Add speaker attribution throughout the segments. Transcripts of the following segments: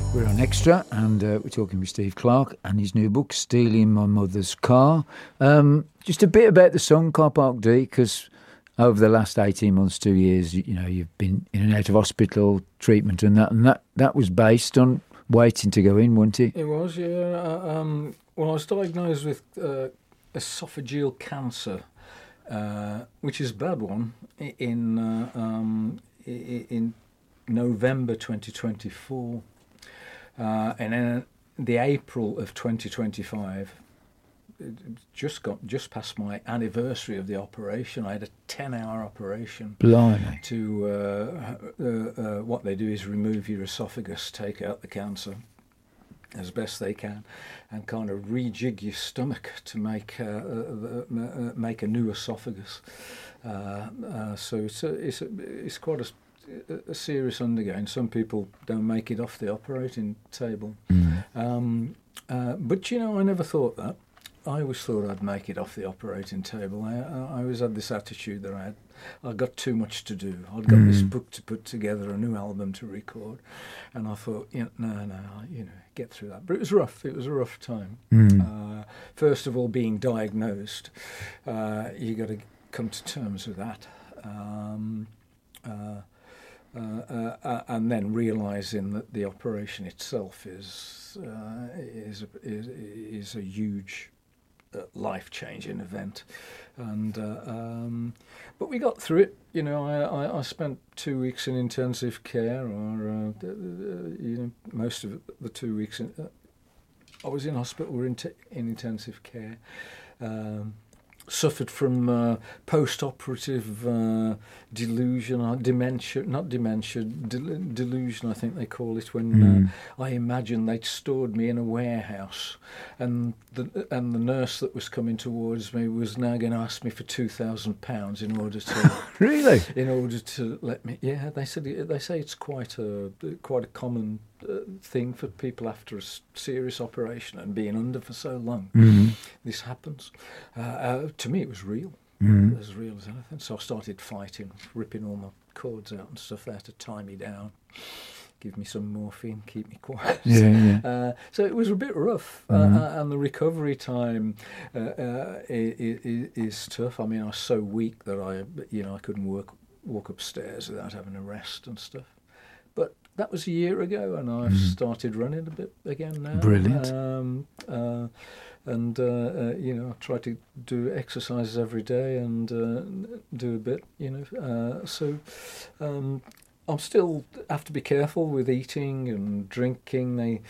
Speaker 1: We're on Extra, and we're talking with Steve Clark and his new book, Stealing My Mother's Car. Just a bit about the song Car Park D, because over the last 18 months, 2 years, you know, you've been in and out of hospital treatment and that was based on waiting to go in, wasn't it?
Speaker 2: It was, yeah. Well, I was diagnosed with esophageal cancer, which is a bad one, in November 2024. And in the April of 2025, just past my anniversary of the operation, I had a 10-hour operation.
Speaker 1: Blimey.
Speaker 2: To what they do is remove your esophagus, take out the cancer as best they can, and kind of rejig your stomach to make a new esophagus. So it's quite a serious undergoing. Some people don't make it off the operating table. But, you know, I never thought that. I always thought I'd make it off the operating table. I always had this attitude that I got too much to do. I'd got this book to put together, a new album to record, and I thought, get through that. But it was rough. It was a rough time. First of all, being diagnosed, you got to come to terms with that. And then realising that the operation itself is a huge life-changing event, and but we got through it. You know, I spent 2 weeks in intensive care, or most of the 2 weeks I was in hospital, or in intensive care. Suffered from post-operative delusion, delusion, I think they call it, when I imagine they'd stored me in a warehouse, and the nurse that was coming towards me was now going to ask me for £2,000 in order to
Speaker 1: Really?
Speaker 2: In order to let me. Yeah, they say it's quite a common thing for people after a serious operation and being under for so long. This happens. To me, it was real. As real as anything. So I started fighting, ripping all my cords out and stuff there to tie me down, give me some morphine, keep me quiet. So it was a bit rough, and the recovery time is tough. I mean, I was so weak that I couldn't walk upstairs without having a rest and stuff. But that was a year ago, and I've started running a bit again now.
Speaker 1: Brilliant.
Speaker 2: I try to do exercises every day and do a bit, I'm still have to be careful with eating and drinking.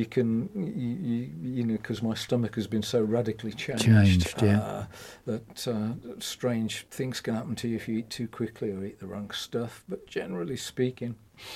Speaker 2: Because my stomach has been so radically changed that strange things can happen to you if you eat too quickly or eat the wrong stuff. But generally speaking,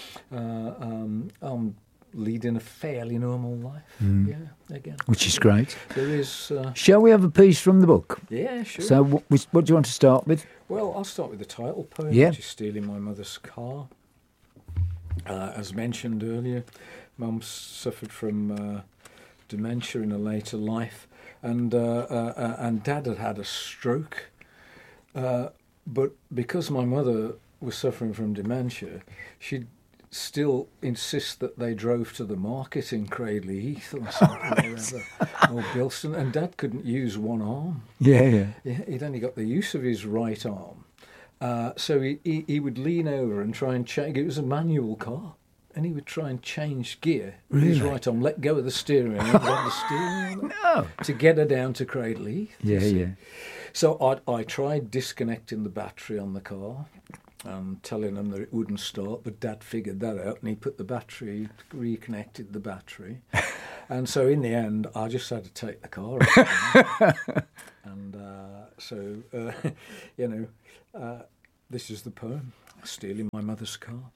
Speaker 2: I'm leading a fairly normal life. Again,
Speaker 1: which is great.
Speaker 2: There is.
Speaker 1: Shall we have a piece from the book?
Speaker 2: Yeah, sure.
Speaker 1: So, what do you want to start with?
Speaker 2: Well, I'll start with the title poem, which is "Stealing My Mother's Car." As mentioned earlier, Mum suffered from dementia in a later life, and Dad had a stroke. But because my mother was suffering from dementia, she'd still insist that they drove to the market in Cradley Heath or something, or Bilston, and Dad couldn't use one arm. He'd only got the use of his right arm. So he would lean over and try and change. It was a manual car, and he would try and change gear with his right arm, let go of the steering wheel, and grab the steering wheel to get her down to Cradley Heath. So I tried disconnecting the battery on the car and telling them that it wouldn't start, but Dad figured that out, and he reconnected the battery. And so in the end, I just had to take the car out. And this is the poem, Stealing My Mother's Car.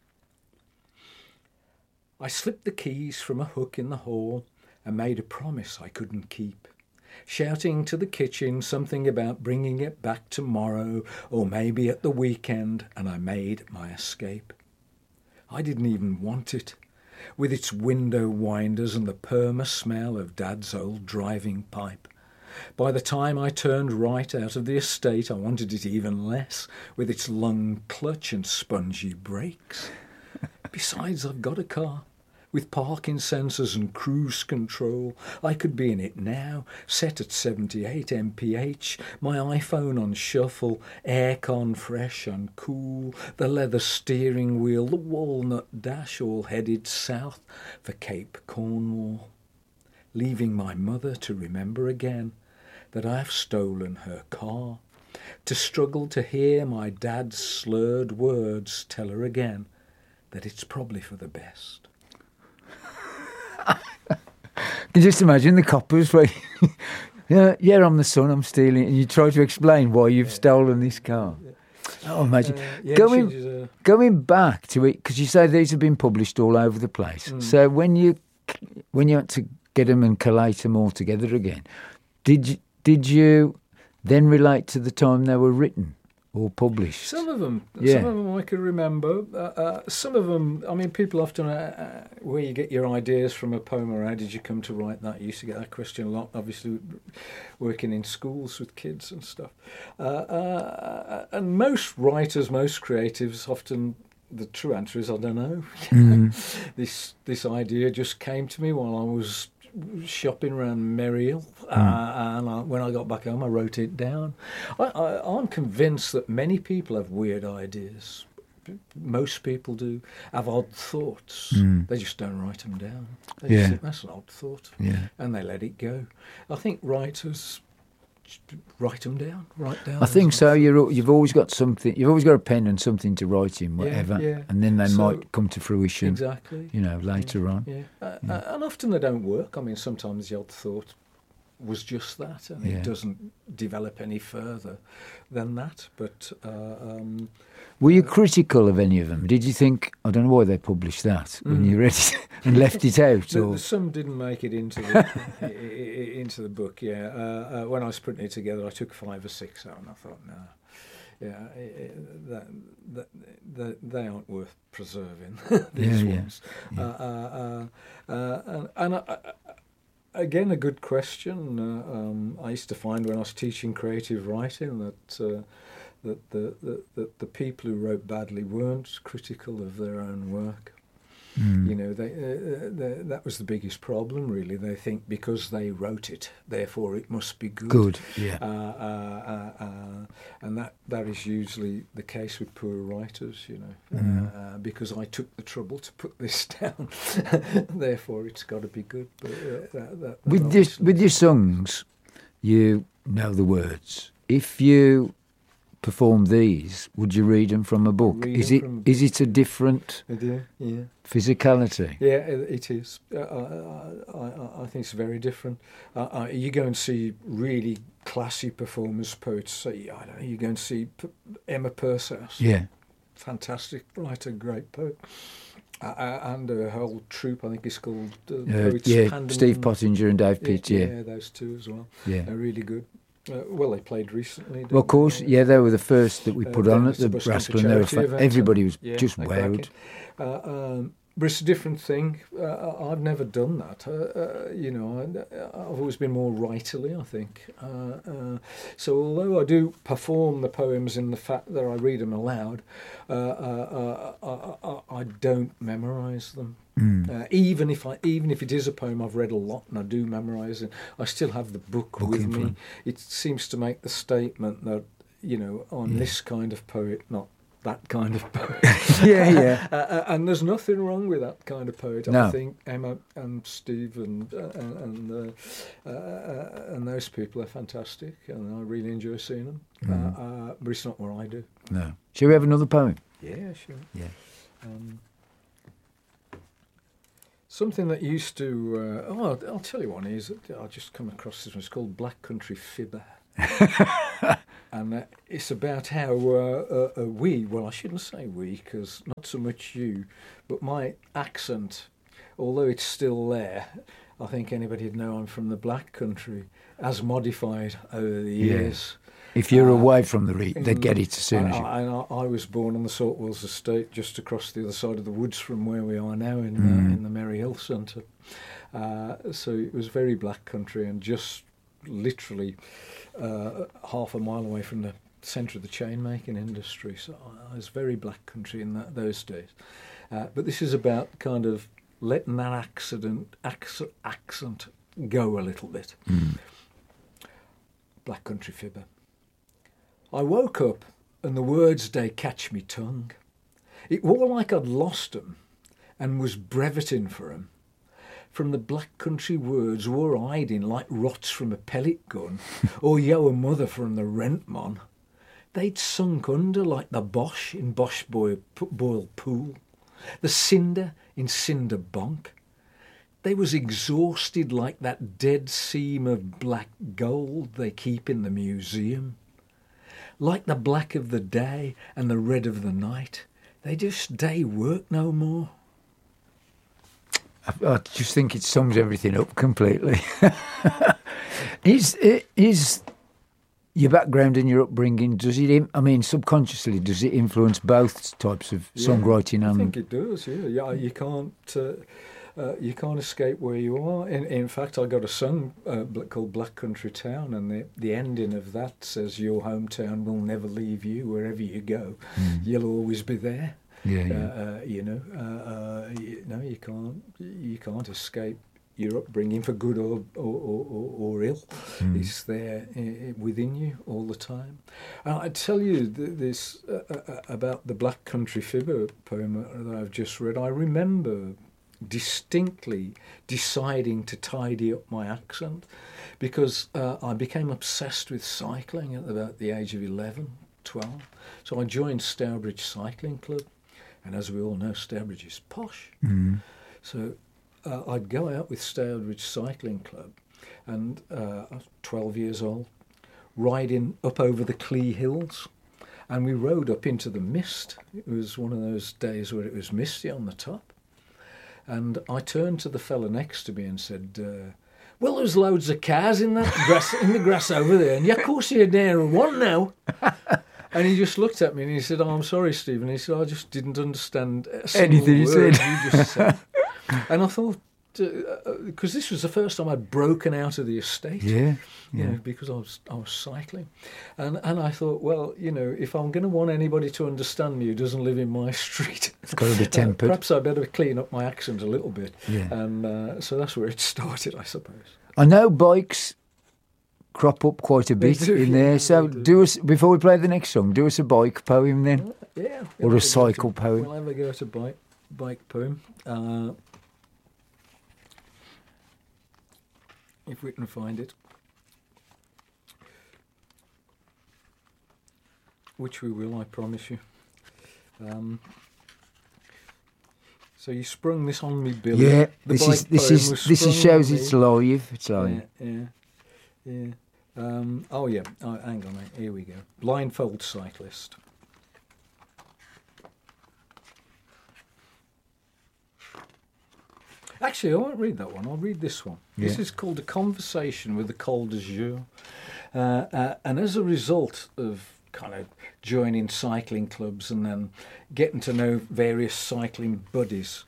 Speaker 2: I slipped the keys from a hook in the hall and made a promise I couldn't keep, shouting to the kitchen something about bringing it back tomorrow or maybe at the weekend, and I made my escape. I didn't even want it, with its window winders and the perma smell of Dad's old driving pipe. By the time I turned right out of the estate, I wanted it even less, with its lung clutch and spongy brakes. Besides, I've got a car, with parking sensors and cruise control. I could be in it now, set at 78 mph, my iPhone on shuffle, aircon fresh and cool, the leather steering wheel, the walnut dash, all headed south for Cape Cornwall, leaving my mother to remember again that I have stolen her car, to struggle to hear my dad's slurred words tell her again that it's probably for the best.
Speaker 1: Can you just imagine the coppers where, yeah, I'm the son, I'm stealing, and you try to explain why you've stolen this car. Oh, imagine. Going back to it, because you say these have been published all over the place. So when you had to get them and collate them all together again, did you then relate to the time they were written or published?
Speaker 2: Some of them I can remember. Some of them, I mean, people often, where you get your ideas from a poem, or how did you come to write that? I used to get that question a lot, obviously, working in schools with kids and stuff. And most writers, most creatives, often the true answer is, I don't know. This idea just came to me while I was shopping around Merrill, and when I got back home I wrote it down. I'm convinced that many people have weird ideas. Most people do have odd thoughts. They just don't write them down. They just think that's an odd thought, and they let it go. I think writers write them down.
Speaker 1: I think so. You've always got something. You've always got a pen and something to write in, whatever, and then they might come to fruition.
Speaker 2: Exactly.
Speaker 1: Later on.
Speaker 2: Yeah. And often they don't work. I mean, sometimes the odd thought was just that, and it doesn't develop any further than that. But
Speaker 1: were you critical of any of them? Did you think, I don't know why they published that when you read it and left it out? Or?
Speaker 2: Some didn't make it into the into the book. Yeah, when I was putting it together, I took 5 or 6 out, and I thought, no, they aren't worth preserving. These ones. Again, a good question. I used to find when I was teaching creative writing that the people who wrote badly weren't critical of their own work. That was the biggest problem, really. They think because they wrote it, therefore it must be good.
Speaker 1: Good, yeah.
Speaker 2: And that is usually the case with poor writers, because I took the trouble to put this down, therefore it's got to be good. But
Speaker 1: with your songs, you know the words. If you perform these, would you read them from a book? Is it a different physicality?
Speaker 2: Yeah, it is. I think it's very different. You go and see really classy performers, poets. Say, I don't know, you go and see Emma Pursehouse.
Speaker 1: Yeah,
Speaker 2: fantastic writer, great poet. And a whole troupe, I think it's called Poets Pandemin.
Speaker 1: Steve Pottinger and Dave Pitt.
Speaker 2: Yeah, those two as well.
Speaker 1: Yeah,
Speaker 2: they're really good. Well, they played recently.
Speaker 1: Well, of course, they were the first that we put on at the Rascal. Everybody was just wowed.
Speaker 2: But it's a different thing. I've never done that. I've always been more writerly, I think. So although I do perform the poems in the fact that I read them aloud, I don't memorise them. Even if it is a poem I've read a lot and I do memorise it, I still have the book with me. It seems to make the statement that I'm this kind of poet, not that kind of poet. And there's nothing wrong with that kind of poet.
Speaker 1: No.
Speaker 2: I think Emma and Steve and those people are fantastic, and I really enjoy seeing them. But it's not what I do.
Speaker 1: No. Shall we have another poem?
Speaker 2: Yeah, sure.
Speaker 1: Yeah.
Speaker 2: Something that used to... I'll tell you one is... I'll just come across this one. It's called Black Country Fibber. And it's about how I shouldn't say we, because not so much you, but my accent, although it's still there, I think anybody would know I'm from the Black Country, as modified over the years.
Speaker 1: If you're away from the they'd get it as soon as you...
Speaker 2: I was born on the Saltwells estate, just across the other side of the woods from where we are now in the Merry Hill Centre. So it was very Black Country, and just literally half a mile away from the centre of the chain-making industry. So I was very Black Country in those days. But this is about kind of letting that accent go a little bit. Black Country Fibber. I woke up and the words they catch me tongue. It were like I'd lost 'em and was breveting for 'em. From the black country words were hiding like rots from a pellet gun, or yo a mother from the rent mon. They'd sunk under like the Bosch in Bosch Boyle Pool, the cinder in Cinder Bonk. They was exhausted like that dead seam of black gold they keep in the museum. Like the black of the day and the red of the night, they just day work no more.
Speaker 1: I just think it sums everything up completely. Is your background and your upbringing, does it, subconsciously, does it influence both types of songwriting?
Speaker 2: I think it does, yeah. You can't escape where you are. In fact, I got a song called Black Country Town, and the ending of that says, your hometown will never leave you. Wherever you go, you'll always be there. You can't escape your upbringing for good or ill. It's there within you all the time. And I tell you this about the Black Country Fibber poem that I've just read. I remember distinctly deciding to tidy up my accent because I became obsessed with cycling at about the age of 11, 12. So I joined Stourbridge Cycling Club. And as we all know, Stourbridge is posh. So I'd go out with Stourbridge Cycling Club, and I was 12 years old, riding up over the Clee Hills. And we rode up into the mist. It was one of those days where it was misty on the top. And I turned to the fella next to me and said, well, there's loads of cars in that grass, in the grass over there. And yeah, of course you're near one now. And he just looked at me and he said, I'm sorry, Stephen. He said, I just didn't understand anything you said. You just said. And I thought, because this was the first time I'd broken out of the estate, because I was cycling. And I thought, well, if I'm going to want anybody to understand me who doesn't live in my street,
Speaker 1: it's got to be tempered.
Speaker 2: Perhaps I better clean up my accent a little bit. Yeah. And so that's where it started, I suppose.
Speaker 1: I know bikes crop up quite a bit in there. So do us, before we play the next song, do us a bike poem then.
Speaker 2: Yeah.
Speaker 1: Or a cycle poem.
Speaker 2: We'll have a go at a bike poem. If we can find it. Which we will, I promise you. So you sprung this on me, Billy.
Speaker 1: Yeah, this shows it's live. It's live.
Speaker 2: Yeah. Hang on, mate. Here we go. Blindfold Cyclist. Actually, I won't read that one. I'll read this one. Yeah. This is called A Conversation with the Col de Joux. And as a result of kind of joining cycling clubs and then getting to know various cycling buddies,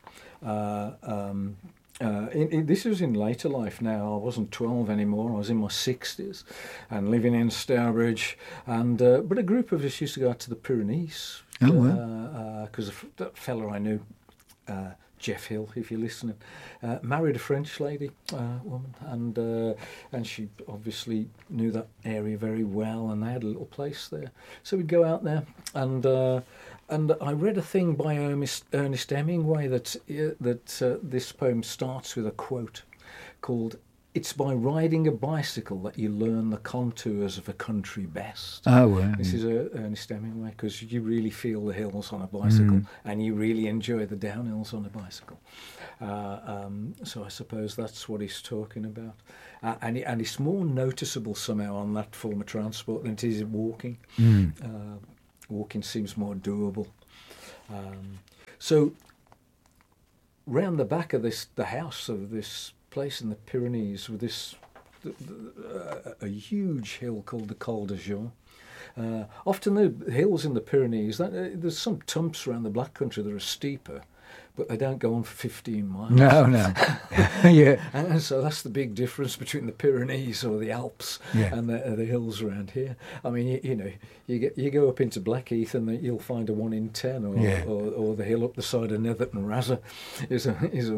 Speaker 2: this was in later life now. I wasn't 12 anymore. I was in my 60s and living in Stourbridge. And but a group of us used to go out to the Pyrenees.
Speaker 1: Oh, wow.
Speaker 2: Because that fella I knew, Jeff Hill, if you're listening, married a French lady, woman, and she obviously knew that area very well, and they had a little place there. So we'd go out there, and I read a thing by Ernest Hemingway that this poem starts with a quote called, "It's by riding a bicycle that you learn the contours of a country best."
Speaker 1: Oh, wow.
Speaker 2: This is Ernest Hemingway, because you really feel the hills on a bicycle and you really enjoy the downhills on a bicycle. So I suppose that's what he's talking about. And it's more noticeable somehow on that form of transport than it is walking. Walking seems more doable. So round the back of the house of this place in the Pyrenees with a huge hill called the Col de Joux. Often the hills in the Pyrenees, there's some tumps around the Black Country that are steeper, but they don't go on for 15 miles.
Speaker 1: No. Yeah.
Speaker 2: And so that's the big difference between the Pyrenees or the Alps and the hills around here. I mean, you go up into Blackheath and you'll find a 1 in 10, or the hill up the side of Netherton Razor is a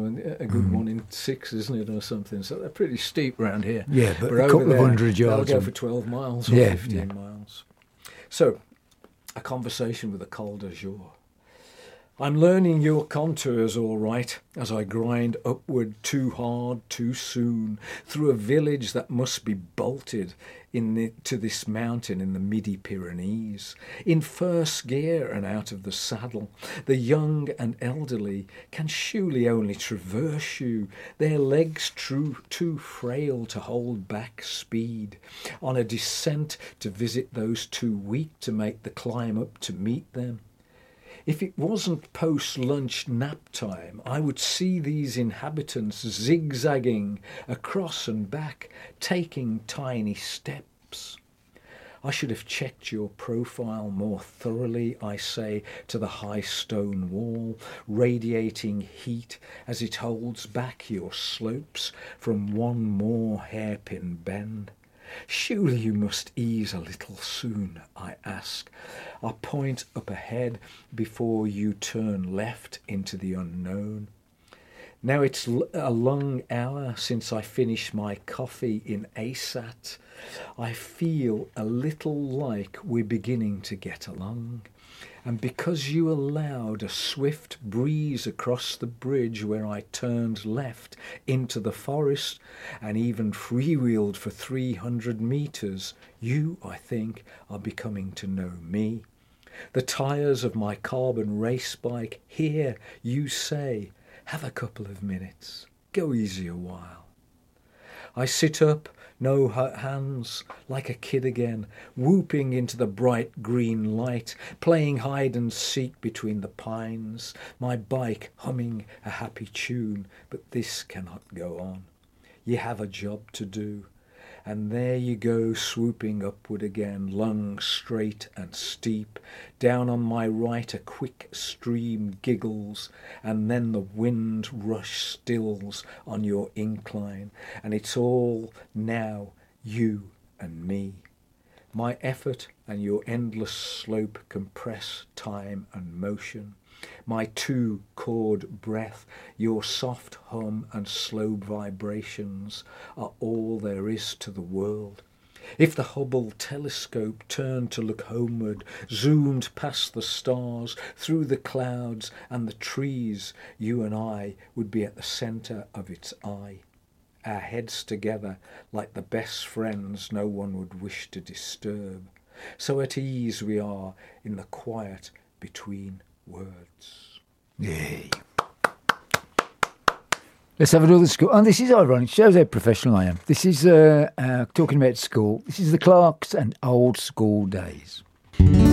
Speaker 2: good 1 in 6, isn't it, or something? So they're pretty steep around here.
Speaker 1: Yeah, but a couple of 100 yards.
Speaker 2: They'll go for 12 miles or 15 miles. So, a conversation with a Col d'Azur. I'm learning your contours all right as I grind upward too hard, too soon, through a village that must be bolted to this mountain in the Midi-Pyrenees. In first gear and out of the saddle, the young and elderly can surely only traverse you, their legs too frail to hold back speed, on a descent to visit those too weak to make the climb up to meet them. If it wasn't post-lunch nap time, I would see these inhabitants zigzagging across and back, taking tiny steps. I should have checked your profile more thoroughly, I say, to the high stone wall, radiating heat as it holds back your slopes from one more hairpin bend. Surely you must ease a little soon, I ask. I point up ahead before you turn left into the unknown. Now it's a long hour since I finished my coffee in Aysat. I feel a little like we're beginning to get along. And because you allowed a swift breeze across the bridge where I turned left into the forest and even freewheeled for 300 metres, you, I think, are becoming to know me. The tyres of my carbon race bike, here, you say, have a couple of minutes, go easy a while. I sit up, no hands, like a kid again, whooping into the bright green light, playing hide and seek between the pines, my bike humming a happy tune, but this cannot go on. You have a job to do. And there you go, swooping upward again, lungs straight and steep. Down on my right a quick stream giggles, and then the wind rush stills on your incline, and it's all now you and me. My effort and your endless slope compress time and motion. My two-chord breath, your soft hum and slow vibrations are all there is to the world. If the Hubble telescope turned to look homeward, zoomed past the stars, through the clouds and the trees, you and I would be at the centre of its eye, our heads together like the best friends no one would wish to disturb. So at ease we are in the quiet between words.
Speaker 1: Yay. Let's have another school. And this is ironic. It shows how professional I am. This is talking about school. This is the Clarks and old school days.